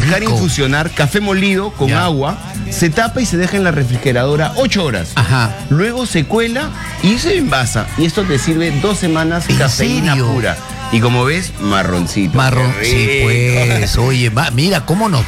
dejar infusionar café molido con agua, se tapa y se deja en la refrigeradora 8 horas. Ajá. Luego se cuela y se envasa. Y esto te sirve 2 semanas cafeína serio? pura. Y como ves, marroncito. Marrón, Qué sí, rico. pues, oye, mira cómo nos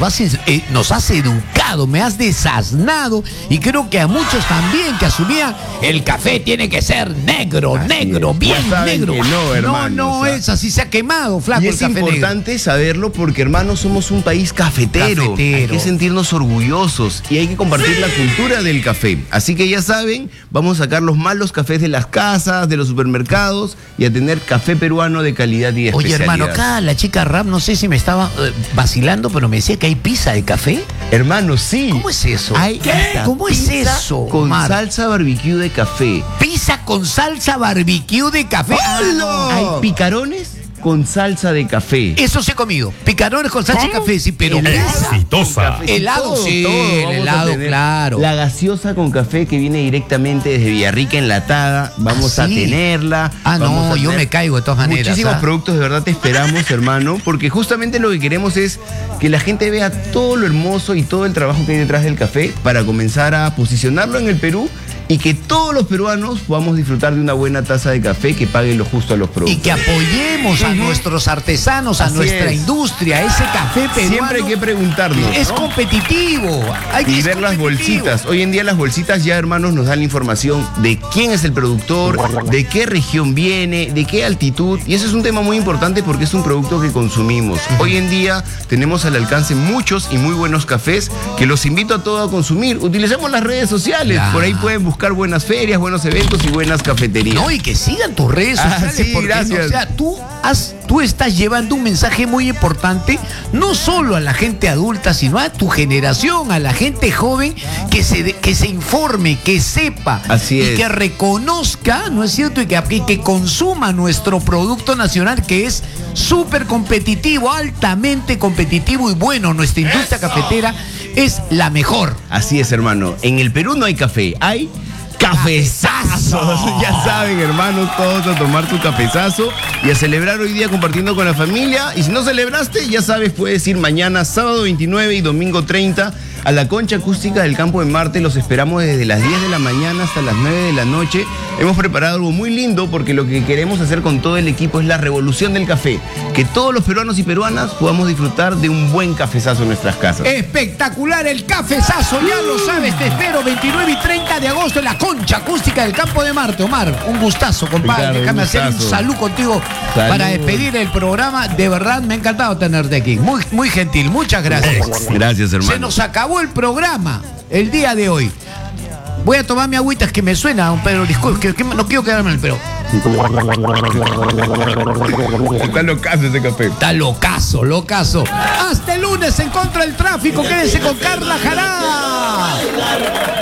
has educado, me has desasnado, y creo que a muchos también que asumían el café tiene que ser negro, Así negro, es. bien Ya saben negro. que no, hermanos, no ¿ah? es así, se ha quemado, flaco, Y el es café negro. importante saberlo porque, hermanos, somos un país cafetero. Cafetero. Hay que sentirnos orgullosos y hay que compartir la cultura del café. Así que ya saben, vamos a sacar los malos cafés de las casas, de los supermercados y a tener café peruano de calidad y Oye, especialidad. hermano, acá la chica Rap, no sé si me estaba vacilando, pero me decía que hay pizza de café. Hermano, sí. ¿Cómo es eso? Hay hasta ¿Cómo es pizza eso, con Omar? salsa barbecue de café. Pizza con salsa barbecue de café. Hay picarones con salsa de café. Eso sí he comido. Picarones con salsa y café, sí, pero Exitosa. helado, sí, el vamos a helado, tener. claro. La gaseosa con café que viene directamente desde Villarrica enlatada, vamos ¿Ah, a sí? tenerla. Ah, vamos no, a yo tener me caigo de todas maneras. Muchísimos ¿ah? productos, de verdad te esperamos, hermano, porque justamente lo que queremos es que la gente vea todo lo hermoso y todo el trabajo que hay detrás del café para comenzar a posicionarlo en el Perú y que todos los peruanos podamos disfrutar de una buena taza de café que pague lo justo a los productos. Y que apoyemos a nuestros artesanos, a Así nuestra es. industria. Ese café peruano Siempre hay que preguntarnos, es ¿no? competitivo. Y ver las bolsitas. Hoy en día las bolsitas ya, hermanos, nos dan la información de quién es el productor, de qué región viene, de qué altitud. Y eso es un tema muy importante porque es un producto que consumimos. Hoy en día tenemos al alcance muchos y muy buenos cafés que los invito a todos a consumir. Utilicemos las redes sociales. Ya. Por ahí pueden buscar buenas ferias, buenos eventos y buenas cafeterías. No, y que sigan tus redes Ah, sociales. sí, porque, gracias. o sea, tú estás llevando un mensaje muy importante, no solo a la gente adulta, sino a tu generación, a la gente joven, que se informe, que sepa. Así y es. que reconozca, ¿no es cierto? Y que consuma nuestro producto nacional, que es súper competitivo, altamente competitivo y bueno. Nuestra industria cafetera es la mejor. Así es, hermano. En el Perú no hay café, hay cafezazos. Ya saben, hermanos, todos a tomar su cafezazo y a celebrar hoy día compartiendo con la familia. Y si no celebraste, ya sabes, puedes ir mañana, sábado 29 y domingo 30, a la Concha Acústica del Campo de Marte. Los esperamos desde las 10 de la mañana hasta las 9 de la noche. Hemos preparado algo muy lindo porque lo que queremos hacer con todo el equipo es la revolución del café. Que todos los peruanos y peruanas podamos disfrutar de un buen cafezazo en nuestras casas. Espectacular el cafezazo, ya lo sabes, te espero 29 y 30 de agosto en la Concha Acústica del Campo de Marte. Omar, un gustazo, compadre. Ricardo, Déjame un hacer un gustazo. salud contigo Salud. para despedir el programa. De verdad, me ha encantado tenerte aquí. Muy, muy gentil, muchas gracias. Gracias, hermano. Se nos acabó el programa el día de hoy. Voy a tomar mi agüita, es que me suena, pero disculpe, que no quiero quedarme en el pero. Está locazo ese café. Está locazo, locazo. Hasta el lunes en contra del tráfico. Quédense con Carla Jará.